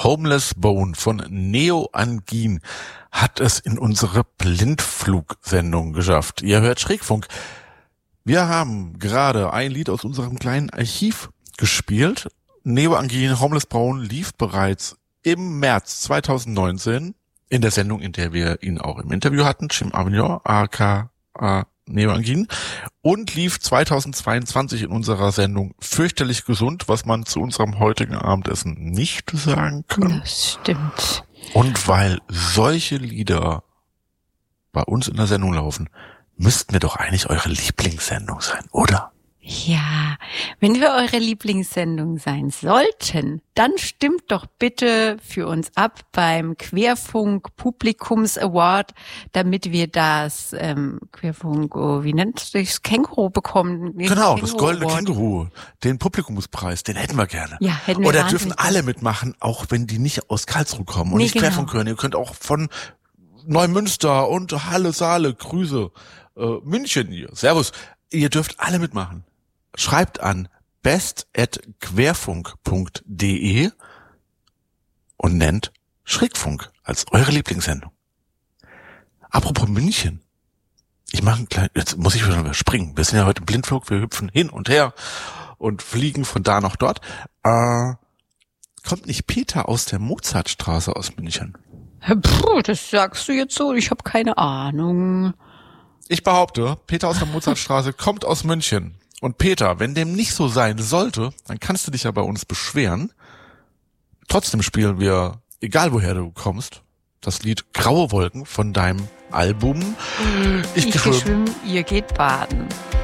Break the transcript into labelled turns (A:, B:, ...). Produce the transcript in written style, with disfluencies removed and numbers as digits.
A: Homeless Bone von Neo Angin hat es in unsere Blindflug-Sendung geschafft. Ihr hört Schrägfunk. Wir haben gerade ein Lied aus unserem kleinen Archiv gespielt. Neo Angin, Homeless Bone lief bereits im März 2019 in der Sendung, in der wir ihn auch im Interview hatten, Jim Avignon, aka Neo Angin, und lief 2022 in unserer Sendung Fürchterlich gesund, was man zu unserem heutigen Abendessen nicht sagen kann.
B: Das stimmt.
A: Und weil solche Lieder bei uns in der Sendung laufen, müssten wir doch eigentlich eure Lieblingssendung sein, oder?
B: Ja, wenn wir eure Lieblingssendung sein sollten, dann stimmt doch bitte für uns ab beim Querfunk Publikums Award, damit wir das Querfunk, wie nennt es sich, das Känguru bekommen.
A: Genau, das
B: Känguru
A: goldene
B: Award.
A: Känguru, den Publikumspreis, den hätten wir gerne.
B: Ja, hätten wir.
A: Oder
B: wahnsinnig
A: dürfen alle mitmachen, auch wenn die nicht aus Karlsruhe kommen und
B: Nee,
A: nicht
B: genau.
A: Querfunk hören. Ihr könnt auch von Neumünster und Halle, Saale, Grüße, München hier. Servus. Ihr dürft alle mitmachen. Schreibt an best@querfunk.de und nennt Schrägfunk als eure Lieblingssendung. Apropos München. Ich mache jetzt muss ich wieder springen. Wir sind ja heute im Blindflug, wir hüpfen hin und her und fliegen von da nach dort. Kommt nicht Peter aus der Mozartstraße aus München?
B: Puh, das sagst du jetzt so, ich habe keine Ahnung.
A: Ich behaupte, Peter aus der Mozartstraße kommt aus München. Und Peter, wenn dem nicht so sein sollte, dann kannst du dich ja bei uns beschweren. Trotzdem spielen wir, egal woher du kommst, das Lied Graue Wolken von deinem Album
B: Ich geschwimmen, ihr geht baden.